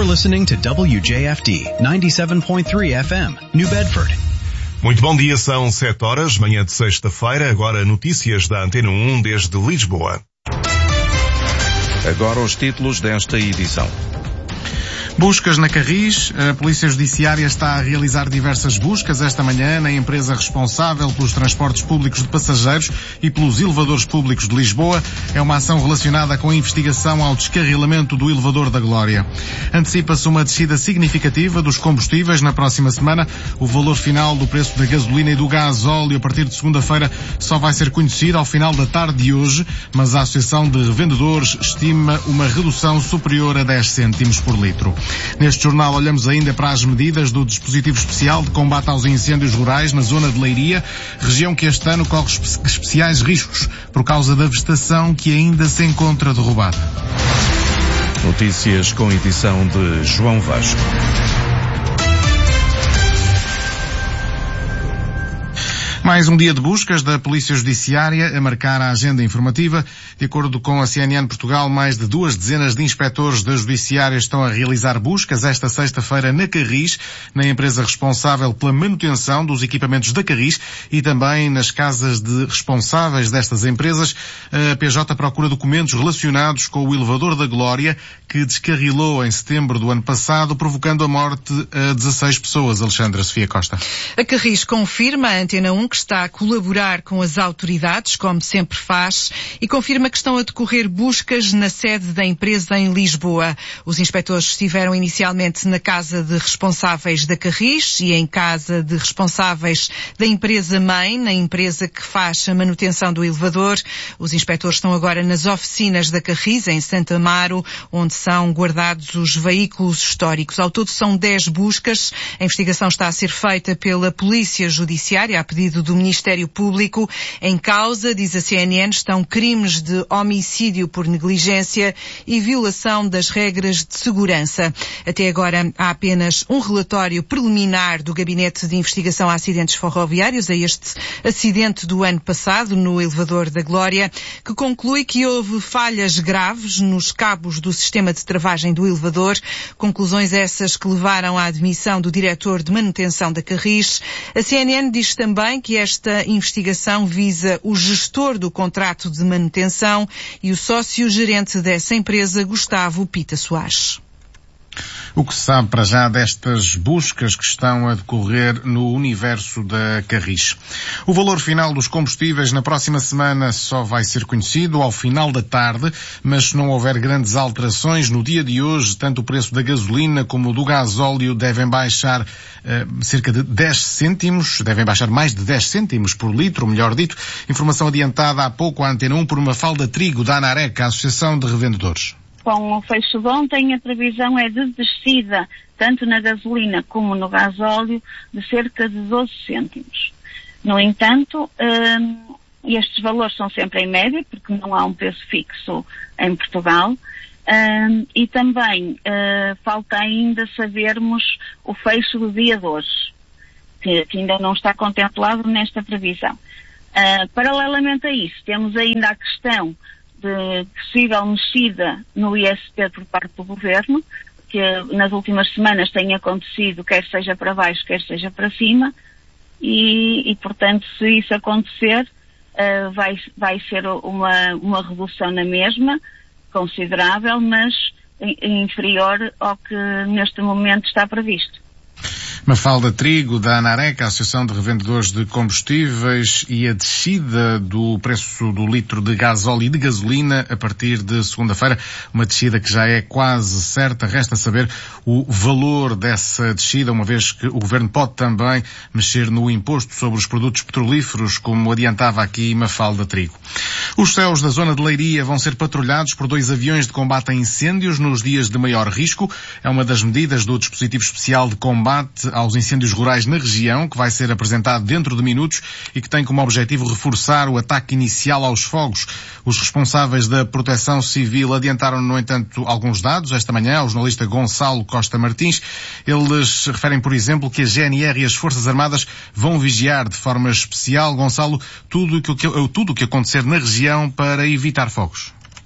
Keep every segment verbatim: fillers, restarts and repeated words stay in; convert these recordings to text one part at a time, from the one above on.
You're listening to W J F D ninety-seven point three F M, New Bedford. Muito bom dia, são sete horas, manhã de sexta-feira, agora notícias da Antena um desde Lisboa. Agora os títulos desta edição. Buscas na Carris. A Polícia Judiciária está a realizar diversas buscas esta manhã na empresa responsável pelos transportes públicos de passageiros e pelos elevadores públicos de Lisboa. É uma ação relacionada com a investigação ao descarrilamento do elevador da Glória. Antecipa-se uma descida significativa dos combustíveis na próxima semana. O valor final do preço da gasolina e do gás óleo a partir de segunda-feira só vai ser conhecido ao final da tarde de hoje, mas a Associação de Revendedores estima uma redução superior a dez cêntimos por litro. Neste jornal olhamos ainda para as medidas do dispositivo especial de combate aos incêndios rurais na zona de Leiria, região que este ano corre espe- especiais riscos por causa da vegetação que ainda se encontra derrubada. Notícias com edição de João Vasco. Mais um dia de buscas da Polícia Judiciária a marcar a agenda informativa. De acordo com a C N N Portugal, mais de duas dezenas de inspectores da Judiciária estão a realizar buscas esta sexta-feira na Carris, na empresa responsável pela manutenção dos equipamentos da Carris e também nas casas de responsáveis destas empresas. A P J procura documentos relacionados com o elevador da Glória, que descarrilou em setembro do ano passado, provocando a morte a dezasseis pessoas. Alexandra Sofia Costa. A Carris confirma à Antena um que está a colaborar com as autoridades, como sempre faz, e confirma que estão a decorrer buscas na sede da empresa em Lisboa. Os inspectores estiveram inicialmente na casa de responsáveis da Carris e em casa de responsáveis da empresa-mãe, na empresa que faz a manutenção do elevador. Os inspectores estão agora nas oficinas da Carris, em Santa Amaro, onde são guardados os veículos históricos. Ao todo são dez buscas. A investigação está a ser feita pela Polícia Judiciária, a pedido do Ministério Público. Em causa, diz a C N N, estão crimes de homicídio por negligência e violação das regras de segurança. Até agora há apenas um relatório preliminar do Gabinete de Investigação a Acidentes Ferroviários a este acidente do ano passado no elevador da Glória, que conclui que houve falhas graves nos cabos do sistema de travagem do elevador, conclusões essas que levaram à admissão do diretor de manutenção da Carris. A C N N diz também que esta investigação visa o gestor do contrato de manutenção e o sócio-gerente dessa empresa, Gustavo Pita Soares. O que se sabe para já destas buscas que estão a decorrer no universo da Carris. O valor final dos combustíveis na próxima semana só vai ser conhecido ao final da tarde, mas se não houver grandes alterações no dia de hoje, tanto o preço da gasolina como o do gasóleo devem baixar uh, cerca de dez cêntimos, devem baixar mais de dez cêntimos por litro, melhor dito. Informação adiantada há pouco à Antena um por Mafalda Trigo, da ANAREC, a Associação de Revendedores. Com o fecho de ontem, a previsão é de descida, tanto na gasolina como no gasóleo, de cerca de doze cêntimos. No entanto, hum, estes valores são sempre em média, porque não há um preço fixo em Portugal, hum, e também hum, falta ainda sabermos o fecho do dia de hoje, que, que ainda não está contemplado nesta previsão. Hum, paralelamente a isso, temos ainda a questão de possível mexida no I S P por parte do Governo, que nas últimas semanas tem acontecido, quer seja para baixo, quer seja para cima, e, e portanto, se isso acontecer, uh, vai, vai ser uma, uma redução na mesma, considerável, mas inferior ao que neste momento está previsto. Mafalda Trigo, da ANAREC, a Associação de Revendedores de Combustíveis, e a descida do preço do litro de gasóleo e de gasolina a partir de segunda-feira, uma descida que já é quase certa. Resta saber o valor dessa descida, uma vez que o Governo pode também mexer no imposto sobre os produtos petrolíferos, como adiantava aqui Mafalda Trigo. Os céus da zona de Leiria vão ser patrulhados por dois aviões de combate a incêndios nos dias de maior risco. É uma das medidas do dispositivo especial de combate aos incêndios rurais na região, que vai ser apresentado dentro de minutos e que tem como objetivo reforçar o ataque inicial aos fogos. Os responsáveis da Proteção Civil adiantaram, no entanto, alguns dados esta manhã ao jornalista Gonçalo Costa Martins. Eles referem, por exemplo, que a G N R e as Forças Armadas vão vigiar de forma especial, Gonçalo, tudo o que, tudo o que acontecer na região para evitar fogos.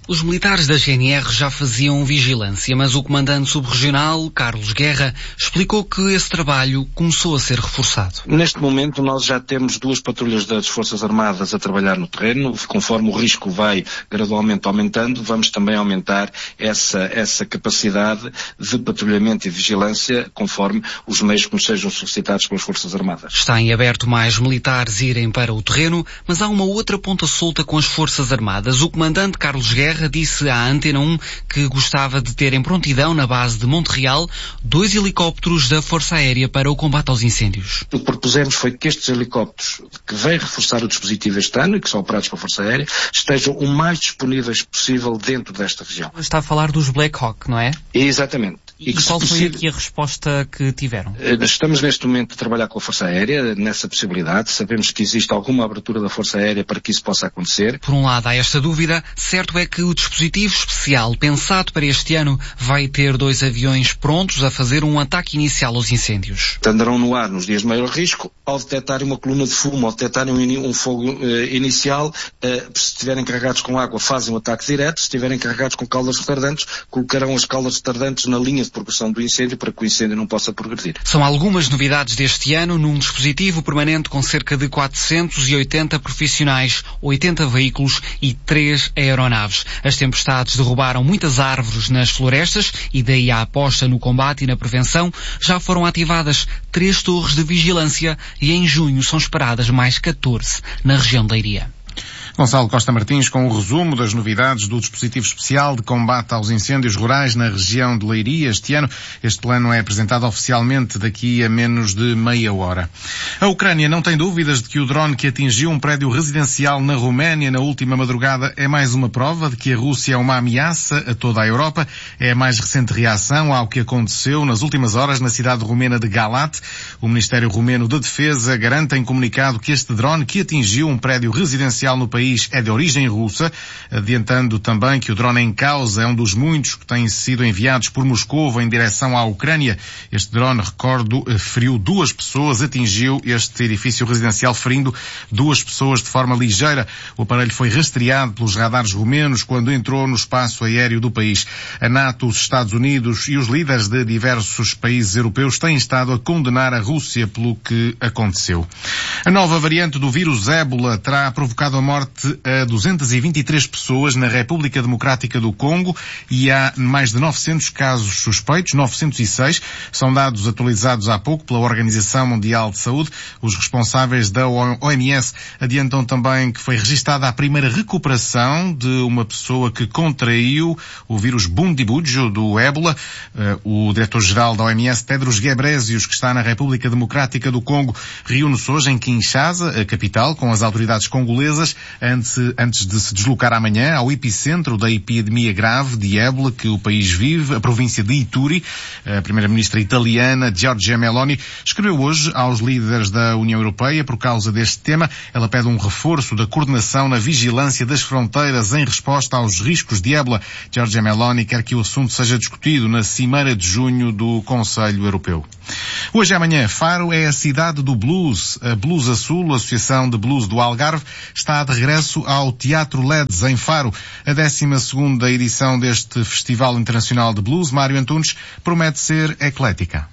Os militares da G N R já faziam vigilância, mas o comandante subregional, Carlos Guerra, explicou que esse trabalho começou a ser reforçado. Neste momento nós já temos duas patrulhas das Forças Armadas a trabalhar no terreno. Conforme o risco vai gradualmente aumentando, vamos também aumentar essa, essa capacidade de patrulhamento e vigilância conforme os meios que nos sejam solicitados pelas Forças Armadas. Está em aberto mais militares irem para o terreno, mas há uma outra ponta solta com as Forças Armadas. O comandante Carlos Guerra disse à Antena um que gostava de ter em prontidão na base de Monte Real dois helicópteros da Força Aérea para o combate aos incêndios. O que propusemos foi que estes helicópteros, que vêm reforçar o dispositivo este ano e que são operados pela Força Aérea, estejam o mais disponíveis possível dentro desta região. Está a falar dos Black Hawk, não é? Exatamente. E, e qual foi aqui a resposta que tiveram? Estamos neste momento a trabalhar com a Força Aérea nessa possibilidade. Sabemos que existe alguma abertura da Força Aérea para que isso possa acontecer. Por um lado há esta dúvida, certo é que o dispositivo especial pensado para este ano vai ter dois aviões prontos a fazer um ataque inicial aos incêndios. Andarão no ar nos dias de maior risco, ao detectarem uma coluna de fumo, ao detectarem um, um fogo uh, inicial, uh, se estiverem carregados com água fazem um ataque direto, se estiverem carregados com caudas retardantes, colocarão as caudas retardantes na linha de progressão do incêndio para que o incêndio não possa progredir. São algumas novidades deste ano num dispositivo permanente com cerca de quatrocentos e oitenta profissionais, oitenta veículos e três aeronaves. As tempestades derrubaram muitas árvores nas florestas e daí a aposta no combate e na prevenção. Já foram ativadas três torres de vigilância e em junho são esperadas mais catorze na região da Leiria. Gonçalo Costa Martins com o resumo das novidades do dispositivo especial de combate aos incêndios rurais na região de Leiria este ano. Este plano é apresentado oficialmente daqui a menos de meia hora. A Ucrânia não tem dúvidas de que o drone que atingiu um prédio residencial na Roménia na última madrugada é mais uma prova de que a Rússia é uma ameaça a toda a Europa. É a mais recente reação ao que aconteceu nas últimas horas na cidade romena de Galat. O Ministério Romeno de Defesa garante em comunicado que este drone que atingiu um prédio residencial no país é de origem russa, adiantando também que o drone em causa é um dos muitos que têm sido enviados por Moscou em direção à Ucrânia. Este drone, recordo, feriu duas pessoas, atingiu este edifício residencial ferindo duas pessoas de forma ligeira. O aparelho foi rastreado pelos radares romenos quando entrou no espaço aéreo do país. A NATO, os Estados Unidos e os líderes de diversos países europeus têm estado a condenar a Rússia pelo que aconteceu. A nova variante do vírus ébola terá provocado a morte a duzentas e vinte e três pessoas na República Democrática do Congo e há mais de novecentos casos suspeitos, novecentos e seis. São dados atualizados há pouco pela Organização Mundial de Saúde. Os responsáveis da O M S adiantam também que foi registada a primeira recuperação de uma pessoa que contraiu o vírus Bundibugyo do ébola. O diretor-geral da O M S, Tedros Ghebreyesus, que está na República Democrática do Congo, reúne-se hoje em Kinshasa, a capital, com as autoridades congolesas, Antes, antes de se deslocar amanhã ao epicentro da epidemia grave de ébola que o país vive, a província de Ituri. A primeira-ministra italiana, Giorgia Meloni, escreveu hoje aos líderes da União Europeia por causa deste tema. Ela pede um reforço da coordenação na vigilância das fronteiras em resposta aos riscos de ébola. Giorgia Meloni quer que o assunto seja discutido na cimeira de junho do Conselho Europeu. Hoje e amanhã, Faro é a cidade do blues. A Blues Azul, a Associação de Blues do Algarve, está de regresso ao Teatro L E D S em Faro. A décima segunda edição deste Festival Internacional de Blues, Mário Antunes, promete ser eclética.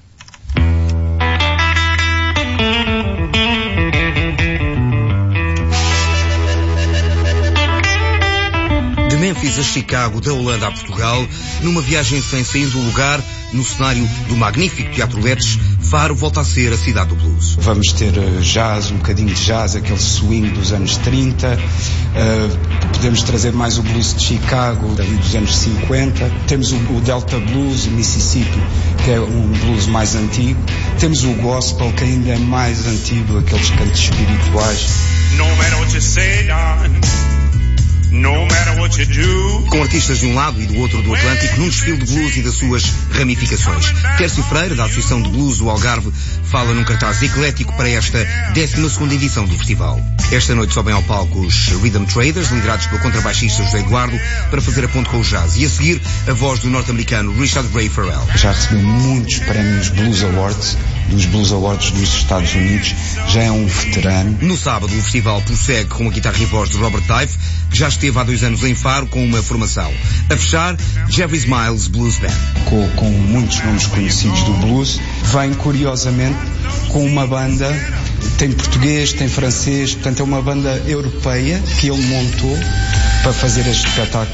De Memphis a Chicago, da Holanda a Portugal, numa viagem sem sair do lugar, no cenário do magnífico Teatro L E D S, Faro volta a ser a cidade do blues. Vamos ter jazz, um bocadinho de jazz, aquele swing dos anos trinta, uh, podemos trazer mais o blues de Chicago, dali dos anos cinquenta, temos o, o Delta Blues, o Mississippi, que é um blues mais antigo, temos o gospel, que ainda é mais antigo, aqueles cantos espirituais. No matter what you say, darling. No matter what you do. Com artistas de um lado e do outro do Atlântico num desfile de blues e das suas ramificações. Tércio Freire, da Associação de Blues do Algarve, fala num cartaz eclético para esta décima segunda edição do festival. Esta noite sobem ao palco os Rhythm Traders, liderados pelo contrabaixista José Eduardo, para fazer a ponte com o jazz. E a seguir, a voz do norte-americano Richard Ray Farrell. Já recebi muitos prémios Blues Awards, dos Blues Awards dos Estados Unidos, já é um veterano. No sábado, o festival prossegue com a guitarra e voz de Robert Taif, que já esteve há dois anos em Faro com uma formação. A fechar, Jerry Smiles Blues Band. Com, com muitos nomes conhecidos do blues, vem curiosamente com uma banda, tem português, tem francês, portanto é uma banda europeia que ele montou para fazer este espetáculo.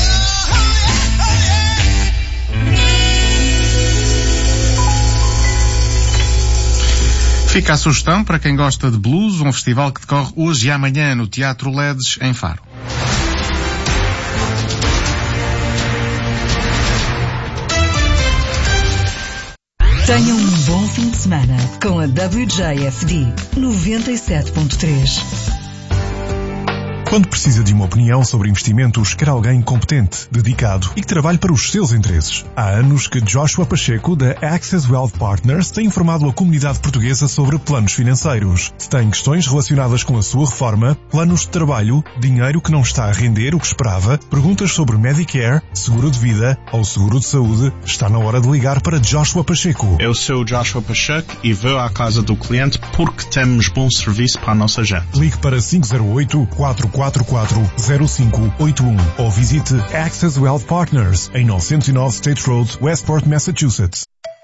Fica a sugestão para quem gosta de blues, um festival que decorre hoje e amanhã no Teatro Ledes, em Faro. Tenha um bom fim de semana com a W J F D noventa e sete ponto três. Quando precisa de uma opinião sobre investimentos, quer alguém competente, dedicado e que trabalhe para os seus interesses. Há anos que Joshua Pacheco, da Access Wealth Partners, tem informado a comunidade portuguesa sobre planos financeiros. Se tem questões relacionadas com a sua reforma, planos de trabalho, dinheiro que não está a render o que esperava, perguntas sobre Medicare, seguro de vida ou seguro de saúde, está na hora de ligar para Joshua Pacheco. Eu sou Joshua Pacheco e vou à casa do cliente porque temos bom serviço para a nossa gente. Ligue para cinco zero oito, quatro quatro quatro, zero cinco oito um ou visite Access Wealth Partners em novecentos e nove State Road, Westport, Massachusetts.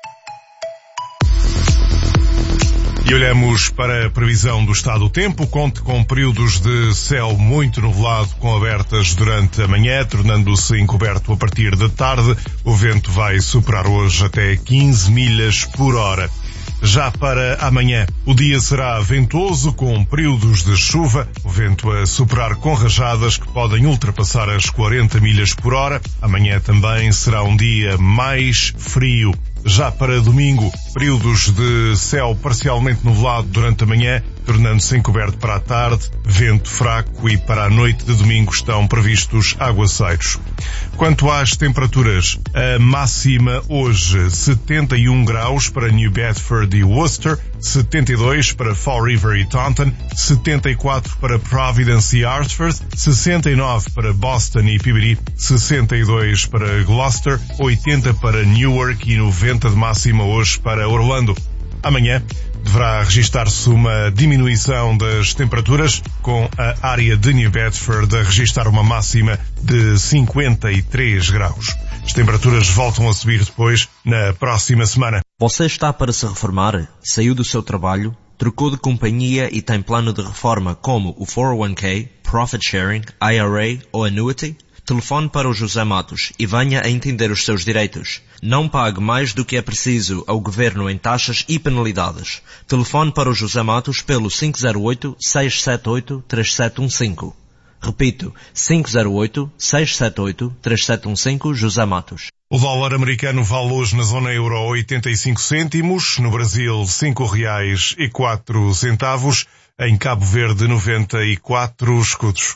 E olhamos para a previsão do estado do tempo. Conte com períodos de céu muito nublado com abertas durante a manhã, tornando-se encoberto a partir da tarde. O vento vai superar hoje até quinze milhas por hora. Já para amanhã, o dia será ventoso com períodos de chuva, o vento a superar com rajadas que podem ultrapassar as quarenta milhas por hora. Amanhã também será um dia mais frio. Já para domingo, períodos de céu parcialmente nublado durante a manhã, tornando-se encoberto para a tarde, vento fraco e para a noite de domingo estão previstos aguaceiros. Quanto às temperaturas, a máxima hoje setenta e um graus para New Bedford e Worcester, setenta e dois para Fall River e Taunton, setenta e quatro para Providence e Hartford, sessenta e nove para Boston e Peabody, sessenta e dois para Gloucester, oitenta para Newark e noventa de máxima hoje para Orlando. Amanhã deverá registar-se uma diminuição das temperaturas, com a área de New Bedford a registrar uma máxima de cinquenta e três graus. As temperaturas voltam a subir depois na próxima semana. Você está para se reformar? Saiu do seu trabalho? Trocou de companhia e tem plano de reforma como o quatro oh um k, Profit Sharing, I R A ou Annuity? Telefone para o José Matos e venha a entender os seus direitos. Não pague mais do que é preciso ao Governo em taxas e penalidades. Telefone para o José Matos pelo cinco zero oito, seis sete oito, três sete um cinco. Repito, cinco zero oito, seis sete oito, três sete um cinco, José Matos. O dólar americano vale hoje na zona euro oitenta e cinco cêntimos, no Brasil cinco reais e quatro centavos, em Cabo Verde noventa e quatro escudos.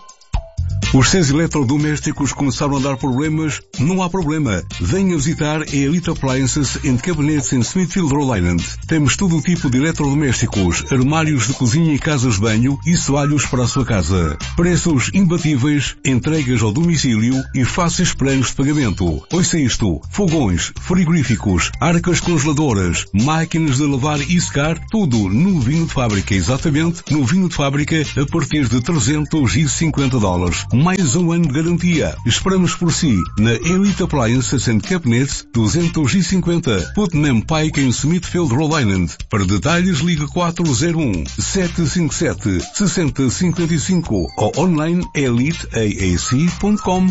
Os seus eletrodomésticos começaram a dar problemas? Não há problema. Venha visitar a Elite Appliances and Cabinets em Smithfield, Rhode Island. Temos todo o tipo de eletrodomésticos, armários de cozinha e casas de banho e soalhos para a sua casa. Preços imbatíveis, entregas ao domicílio e fáceis planos de pagamento. Ouça isto: fogões, frigoríficos, arcas congeladoras, máquinas de lavar e secar, tudo no vinho de fábrica, exatamente no vinho de fábrica a partir de trezentos e cinquenta dólares. Mais um ano de garantia. Esperamos por si na Elite Appliances and Cabinets duzentos e cinquenta Putnam Pike em Smithfield, Rhode Island. Para detalhes ligue quatro zero um, sete cinco sete, seis zero cinco cinco ou online elite a a c ponto com.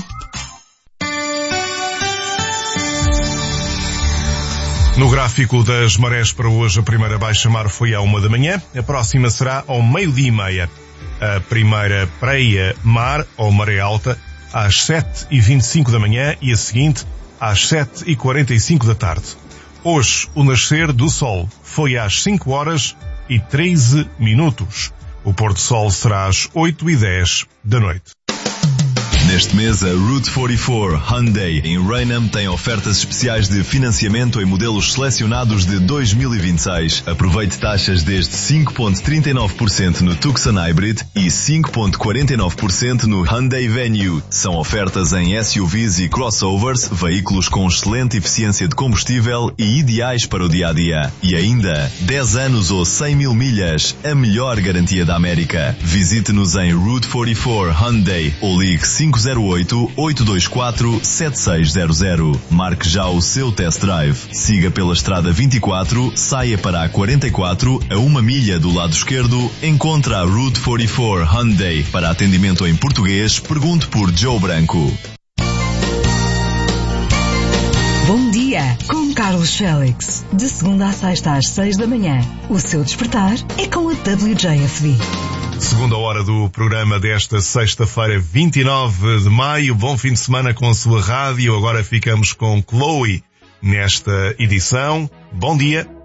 No gráfico das marés para hoje, a primeira baixa-mar foi à uma da manhã, a próxima será ao meio-dia e meia. A primeira praia-mar, ou maré alta, às sete e vinte e cinco da manhã e a seguinte às sete e quarenta e cinco da tarde. Hoje, o nascer do sol foi às cinco horas e treze minutos. O pôr do sol será às oito e dez da noite. Neste mês, a Route quarenta e quatro Hyundai em Raynham tem ofertas especiais de financiamento em modelos selecionados de dois mil e vinte e seis. Aproveite taxas desde cinco vírgula trinta e nove por cento no Tucson Hybrid e cinco vírgula quarenta e nove por cento no Hyundai Venue. São ofertas em S U Vs e crossovers, veículos com excelente eficiência de combustível e ideais para o dia-a-dia. E ainda, dez anos ou cem mil milhas, a melhor garantia da América. Visite-nos em Route quarenta e quatro Hyundai ou ligue cinco zero oito, oito dois quatro, sete seis zero zero. Marque já o seu test drive. Siga pela estrada vinte e quatro, saia para a quarenta e quatro, a uma milha do lado esquerdo, encontra a Route quarenta e quatro Hyundai. Para atendimento em português, pergunte por Joe Branco. Bom dia, com Carlos Félix. De segunda a sexta às seis da manhã. O seu despertar é com a W J F D. Segunda hora do programa desta sexta-feira, vinte e nove de maio. Bom fim de semana com a sua rádio. Agora ficamos com Chloe nesta edição. Bom dia.